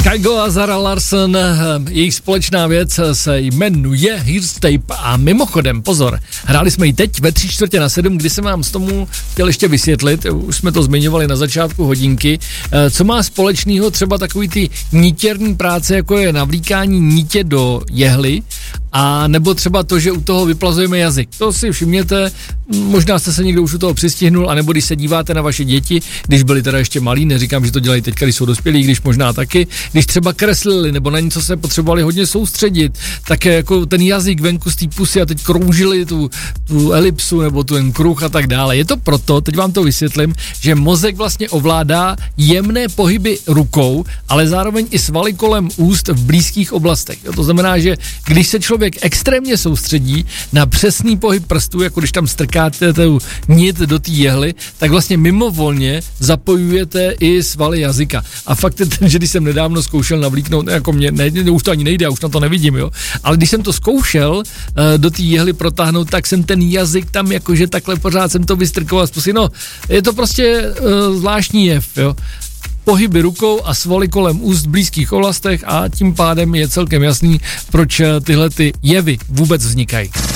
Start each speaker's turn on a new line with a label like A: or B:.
A: Kygo a Zara Larsson, jejich společná věc se jmenuje Heartape a mimochodem, pozor, hráli jsme ji teď ve 6:45, kdy jsem vám z tomu chtěl ještě vysvětlit, už jsme to zmiňovali na začátku hodinky, co má společného třeba takový ty nitěrní práce, jako je navlíkání nitě do jehly, a nebo třeba to, že u toho vyplazujeme jazyk. To si všimněte, možná jste se někdo už u toho přistihnul, anebo když se díváte na vaše děti, když byli teda ještě malí, neříkám, že to dělají teď, když jsou dospělí, když možná taky, když třeba kreslili, nebo na něco se potřebovali hodně soustředit, tak jako ten jazyk venku z té pusy a teď kroužili tu elipsu nebo ten kruh a tak dále. Je to proto, teď vám to vysvětlím, že mozek vlastně ovládá jemné pohyby rukou, ale zároveň i svaly kolem úst v blízkých oblastech. To znamená, že když se člověk extrémně soustředí na přesný pohyb prstů, jako když tam strkáte tu nit do té jehly, tak vlastně mimovolně zapojujete i svaly jazyka. A fakt je ten, že když jsem nedávno zkoušel navlíknout, jako už to ani nejde, já už na to nevidím, jo. Ale když jsem to zkoušel do té jehly protáhnout, tak jsem ten jazyk tam jakože takhle pořád jsem to vystrkoval z pusy. No, je to prostě zvláštní jev, jo. Pohyby rukou a svaly kolem úst v blízkých oblastech a tím pádem je celkem jasný, proč tyhle ty jevy vůbec vznikají.